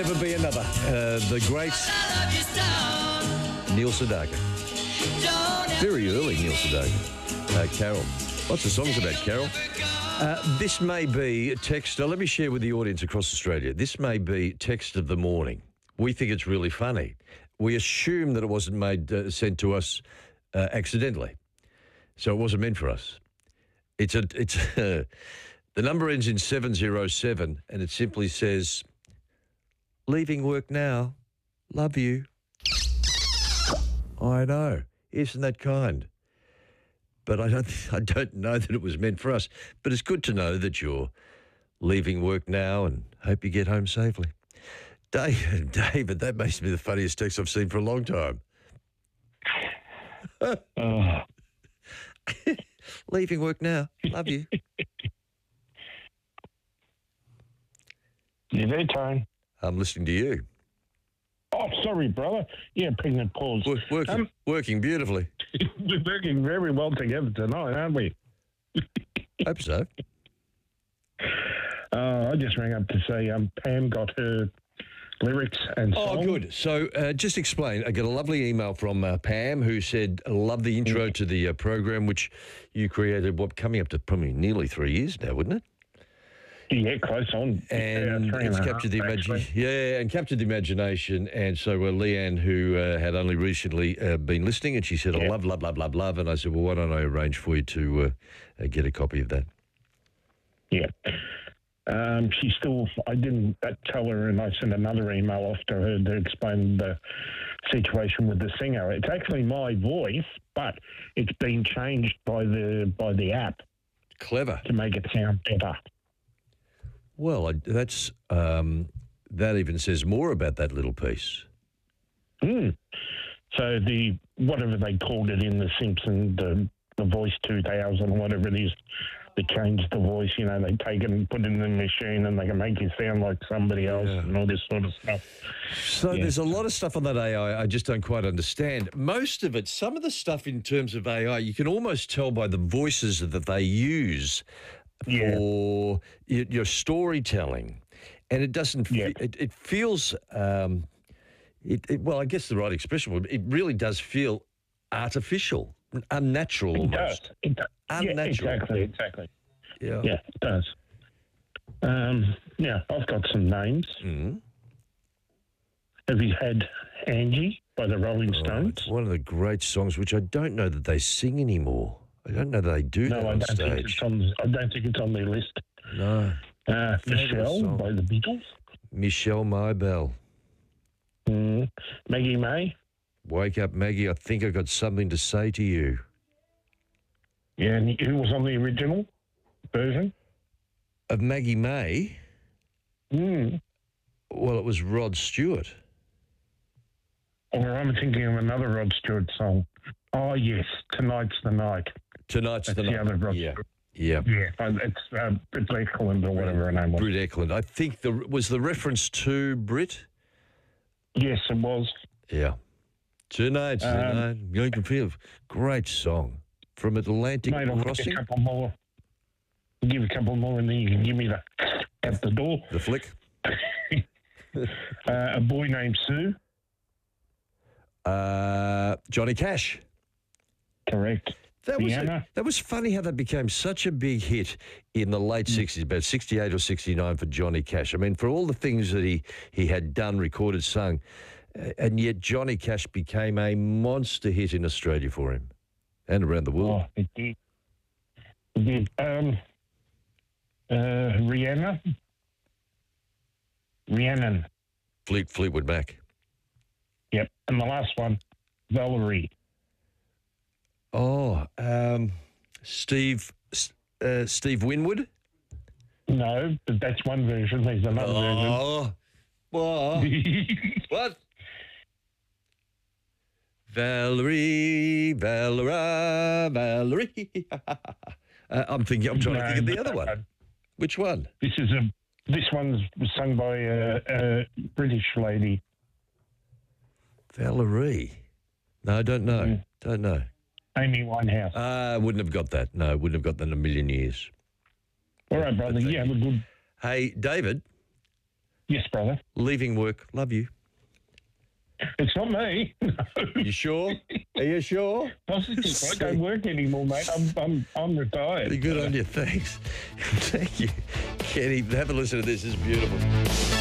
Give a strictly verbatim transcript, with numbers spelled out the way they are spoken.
never be another. Uh, the great Neil Sedaka. Very early Neil Sedaka. Uh, Carol. Lots of songs about Carol. Uh, this may be text. Uh, let me share with the audience across Australia. This may be text of the morning. We think it's really funny. We assume that it wasn't made uh, sent to us uh, accidentally, so it wasn't meant for us. It's a. It's uh, the number ends in seven zero seven, and it simply says, "Leaving work now. Love you." I know, isn't that kind? But I don't. I don't know that it was meant for us. But it's good to know that you're leaving work now, and hope you get home safely. Dave, David, that makes me the funniest text I've seen for a long time. Oh. Leaving work now. Love you. You there, Tone? I'm listening to you. Oh, sorry, brother. Yeah, pregnant pause. Wo- working, Um, working beautifully. we're working very well together tonight, aren't we? Hope so. Uh, I just rang up to say um, Pam got her lyrics and Oh, song. good. So uh, just explain. I got a lovely email from uh, Pam who said, I love the intro to the uh, program, which you created, what, coming up to probably nearly three years now, wouldn't it? Yeah, close on. And Yeah, three it's and a captured the half, imagination. actually. Yeah, and captured the imagination. And so uh, Leanne, who uh, had only recently uh, been listening, and she said, I Yeah. love, love, love, love, love. And I said, well, why don't I arrange for you to uh, uh, get a copy of that? Yeah. Um, she still, I didn't uh, tell her, and I sent another email off to her to explain the situation with the singer. It's actually my voice, but it's been changed by the by the app Clever. to make it sound better. Well, I, that's um, that even says more about that little piece. Mm. So the whatever they called it in The Simpsons, the the Voice two thousand, whatever it is, they changed the voice. You know, they take it and put it in the machine, and they can make you sound like somebody else Yeah. and all this sort of stuff. So Yeah. there's a lot of stuff on that A I I just don't quite understand. Most of it, some of the stuff in terms of A I, you can almost tell by the voices that they use Yeah. for y- your storytelling. And it doesn't, fe- Yeah. it, it feels, um, it, it, well, I guess the right expression would, it really does feel artificial, unnatural It almost. does. It does. Unnatural. Yeah, exactly, exactly. Yeah. Yeah, it does. Um, yeah, I've got some names. Mhm. Have you had Angie by the Rolling Oh, Stones? it's one of the great songs, which I don't know that they sing anymore. I don't know that they do No, that I on don't think stage. it's on. I don't think it's on their list. No. Uh, Fabulous Michelle song. by the Beatles. Michelle Maybell. Mm. Maggie May. Wake up, Maggie. I think I've got something to say to you. Yeah, and who was on the original version? Of Maggie May? Mm. Well, it was Rod Stewart. Or I'm thinking of another Rod Stewart song. Oh yes, Tonight's the Night. Tonight's That's the the night. other Rod Yeah. Stewart. Yeah. Yeah, uh, it's uh, Britt Eklund or whatever her name was. Britt Eklund. I think the was the reference to Brit? Yes, it was. Yeah. Tonight's the Um, night. You can feel. Great song. From Atlantic Mate, I'll give Crossing. you a couple more. I'll give you a couple more, and then you can give me the at the door. The flick. Uh, a boy named Sue. Uh, Johnny Cash. Correct. That was Rihanna. that was funny how that became such a big hit in the late sixties, about sixty-eight or sixty-nine for Johnny Cash. I mean, for all the things that he, he had done, recorded, sung, uh, and yet Johnny Cash became a monster hit in Australia for him and around the world. Oh, it did. It did. Um, uh, Rihanna. Rhiannon. Fleet Fleetwood Mac. Yep. And the last one, Valerie. Oh, um, Steve uh, Steve Winwood. No, but that's one version. There's another Oh, what? version. What? Valerie, Valerie, Valerie. uh, I'm thinking. I'm trying to No, think of the not other that one. Which one? This is a. This one's sung by a, a British lady. Valerie. No, I don't know. Mm. Don't know. Amy Winehouse. I uh, wouldn't have got that. No, wouldn't have got that in a million years. All right, brother. thank You have a good. Hey, David, Yes, brother. Leaving work. Love you. It's not me. No. You sure? Are you sure? Positive. I don't work anymore, mate. I'm I'm I'm retired. Good on you. Thanks. Thank you. Kenny, have a listen to this. It's beautiful.